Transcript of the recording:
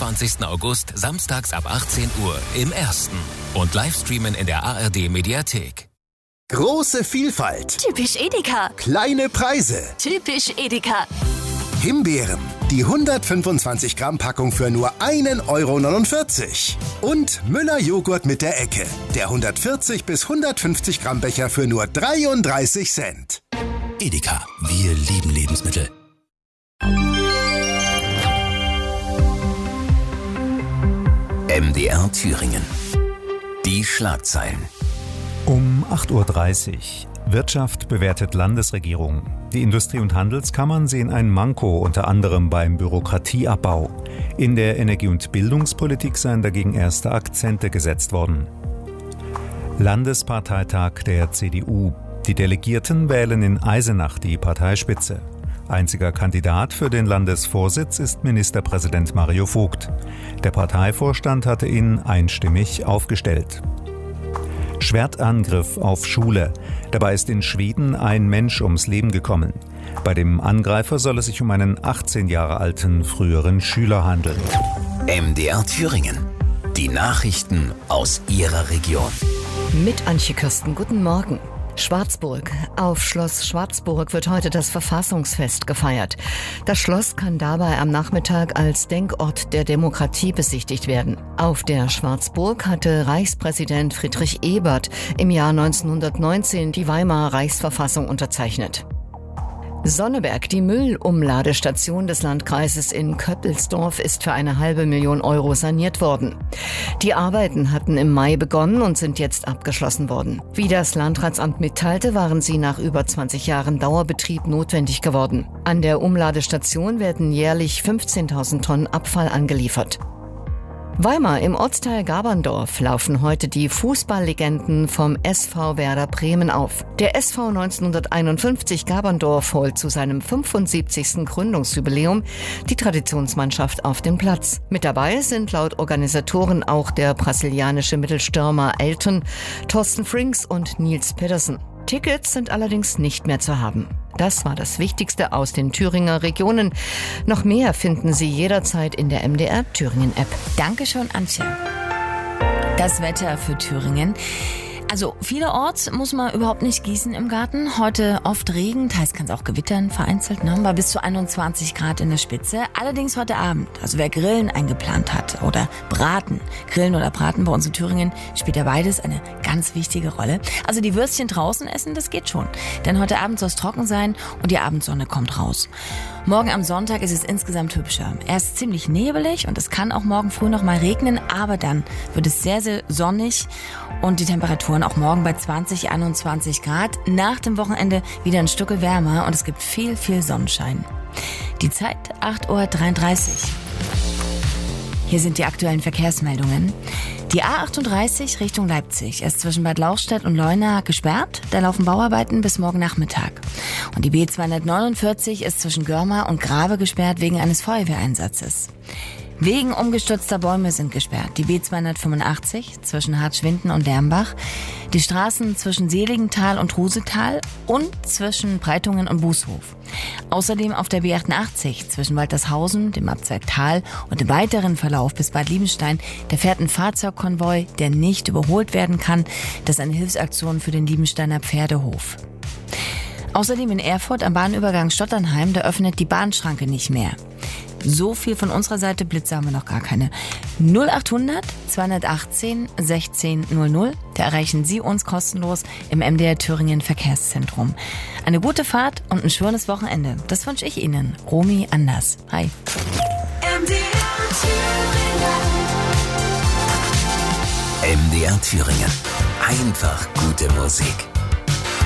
23. August samstags ab 18 Uhr im Ersten und Livestreamen in der ARD Mediathek. Große Vielfalt. Typisch Edeka. Kleine Preise. Typisch Edeka. Himbeeren. Die 125 Gramm Packung für nur 1,49 €. Und Müller Joghurt mit der Ecke. Der 140 bis 150 Gramm Becher für nur 33 Cent. Edeka. Wir lieben Lebensmittel. MDR Thüringen. Die Schlagzeilen. Um 8:30 Uhr. Wirtschaft bewertet Landesregierung. Die Industrie- und Handelskammern sehen ein Manko unter anderem beim Bürokratieabbau. In der Energie- und Bildungspolitik seien dagegen erste Akzente gesetzt worden. Landesparteitag der CDU. Die Delegierten wählen in Eisenach die Parteispitze. Einziger Kandidat für den Landesvorsitz ist Ministerpräsident Mario Vogt. Der Parteivorstand hatte ihn einstimmig aufgestellt. Schwertangriff auf Schule. Dabei ist in Schweden ein Mensch ums Leben gekommen. Bei dem Angreifer soll es sich um einen 18 Jahre alten früheren Schüler handeln. MDR Thüringen. Die Nachrichten aus Ihrer Region. Mit Antje Kirsten, guten Morgen. Schwarzburg. Auf Schloss Schwarzburg wird heute das Verfassungsfest gefeiert. Das Schloss kann dabei am Nachmittag als Denkort der Demokratie besichtigt werden. Auf der Schwarzburg hatte Reichspräsident Friedrich Ebert im Jahr 1919 die Weimarer Reichsverfassung unterzeichnet. Sonneberg, die Müllumladestation des Landkreises in Köppelsdorf, ist für 500.000 € saniert worden. Die Arbeiten hatten im Mai begonnen und sind jetzt abgeschlossen worden. Wie das Landratsamt mitteilte, waren sie nach über 20 Jahren Dauerbetrieb notwendig geworden. An der Umladestation werden jährlich 15.000 Tonnen Abfall angeliefert. Weimar, im Ortsteil Gaberndorf laufen heute die Fußballlegenden vom SV Werder Bremen auf. Der SV 1951 Gaberndorf holt zu seinem 75. Gründungsjubiläum die Traditionsmannschaft auf den Platz. Mit dabei sind laut Organisatoren auch der brasilianische Mittelstürmer Elton, Thorsten Frings und Nils Pedersen. Tickets sind allerdings nicht mehr zu haben. Das war das Wichtigste aus den Thüringer Regionen. Noch mehr finden Sie jederzeit in der MDR Thüringen App. Dankeschön, Antje. Das Wetter für Thüringen. Also vielerorts muss man überhaupt nicht gießen im Garten. Heute oft Regen, teils kann es auch gewittern, vereinzelt, bei bis zu 21 Grad in der Spitze. Allerdings heute Abend, also wer Grillen eingeplant hat oder Braten, Grillen oder Braten bei uns in Thüringen, spielt ja beides eine ganz wichtige Rolle. Also die Würstchen draußen essen, das geht schon. Denn heute Abend soll es trocken sein und die Abendsonne kommt raus. Morgen am Sonntag ist es insgesamt hübscher. Erst ziemlich nebelig und es kann auch morgen früh noch mal regnen, aber dann wird es sehr, sehr sonnig und die Temperaturen auch morgen bei 20, 21 Grad. Nach dem Wochenende wieder ein Stück wärmer und es gibt viel, viel Sonnenschein. Die Zeit 8:33 Uhr. Hier sind die aktuellen Verkehrsmeldungen. Die A38 Richtung Leipzig ist zwischen Bad Lauchstädt und Leuna gesperrt. Da laufen Bauarbeiten bis morgen Nachmittag. Und die B249 ist zwischen Görma und Grave gesperrt wegen eines Feuerwehreinsatzes. Wegen umgestürzter Bäume sind gesperrt die B285 zwischen Hartschwinden und Dermbach, die Straßen zwischen Seligenthal und Rusetal und zwischen Breitungen und Bußhof. Außerdem auf der B88 zwischen Waltershausen, dem Abzweig Tal und im weiteren Verlauf bis Bad Liebenstein, da fährt ein Fahrzeugkonvoi, der nicht überholt werden kann. Das ist eine Hilfsaktion für den Liebensteiner Pferdehof. Außerdem in Erfurt am Bahnübergang Stotternheim, da öffnet die Bahnschranke nicht mehr. So viel von unserer Seite, Blitze haben wir noch gar keine. 0800 218 16 00, da erreichen Sie uns kostenlos im MDR Thüringen Verkehrszentrum. Eine gute Fahrt und ein schönes Wochenende. Das wünsche ich Ihnen. Romy Anders. Hi. MDR Thüringen. Einfach gute Musik.